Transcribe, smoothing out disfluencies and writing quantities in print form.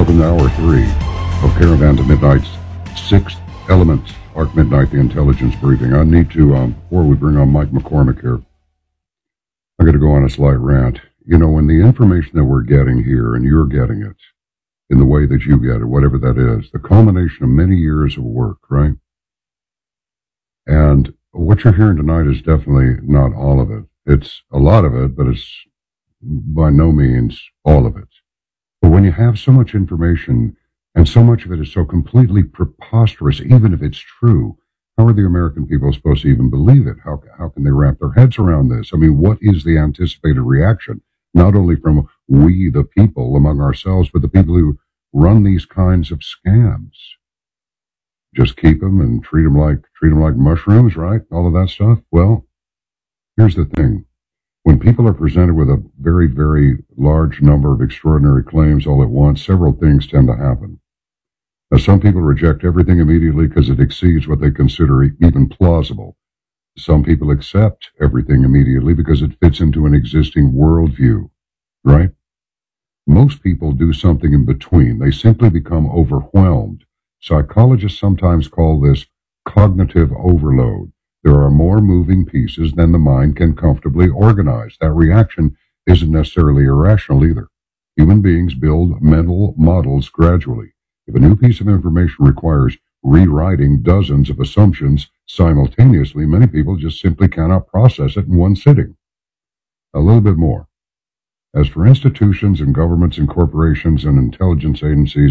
Welcome to Hour 3 of Caravan to Midnight's Sixth Element, Arc Midnight, the Intelligence Briefing. I need to, before we bring on Mike McCormick here, I got to go on a slight rant. You know, when the information that we're getting here, and you're getting it, in the way that you get it, whatever that is, the culmination of many years of work, right? And what you're hearing tonight is definitely not all of it. It's a lot of it, but it's by no means all of it. But when you have so much information, and so much of it is so completely preposterous, even if it's true, how are the American people supposed to even believe it? How can they wrap their heads around this? I mean, what is the anticipated reaction? Not only from we, the people, among ourselves, but the people who run these kinds of scams. Just keep them and treat them like mushrooms, right? All of that stuff. Well, here's the thing. When people are presented with a very, very large number of extraordinary claims all at once, several things tend to happen. Now, some people reject everything immediately because it exceeds what they consider even plausible. Some people accept everything immediately because it fits into an existing worldview, right? Most people do something in between. They simply become overwhelmed. Psychologists sometimes call this cognitive overload. There are more moving pieces than the mind can comfortably organize. That reaction isn't necessarily irrational either. Human beings build mental models gradually. If a new piece of information requires rewriting dozens of assumptions simultaneously, many people just simply cannot process it in one sitting. A little bit more. As for institutions and governments and corporations and intelligence agencies,